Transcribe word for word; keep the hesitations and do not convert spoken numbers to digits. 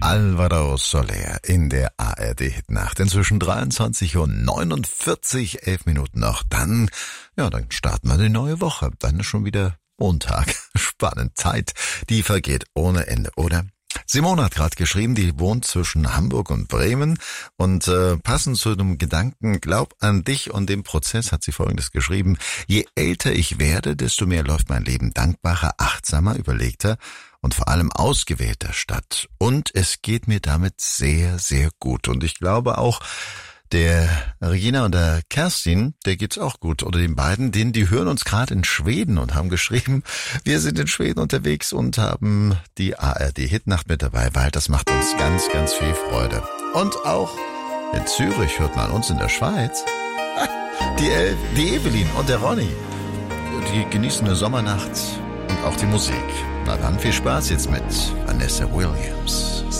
Alvaro Soler in der A R D-Hitnacht. Inzwischen dreiundzwanzig Uhr neunundvierzig, elf Minuten noch. Dann, ja, dann starten wir die neue Woche. Dann ist schon wieder Montag. Spannend. Zeit, die vergeht ohne Ende, oder? Simone hat gerade geschrieben, die wohnt zwischen Hamburg und Bremen und äh, passend zu dem Gedanken, glaub an dich und den Prozess, hat sie Folgendes geschrieben: Je älter ich werde, desto mehr läuft mein Leben dankbarer, achtsamer, überlegter und vor allem ausgewählter statt. Und es geht mir damit sehr, sehr gut. Und ich glaube auch, der Regina und der Kerstin, der geht's auch gut. Oder den beiden, denen, die hören uns gerade in Schweden und haben geschrieben, wir sind in Schweden unterwegs und haben die A R D-Hitnacht mit dabei, weil das macht uns ganz, ganz viel Freude. Und auch in Zürich hört man uns in der Schweiz. Die, El die Evelyn und der Ronny, die genießen eine Sommernacht und auch die Musik. Na dann, viel Spaß jetzt mit Vanessa.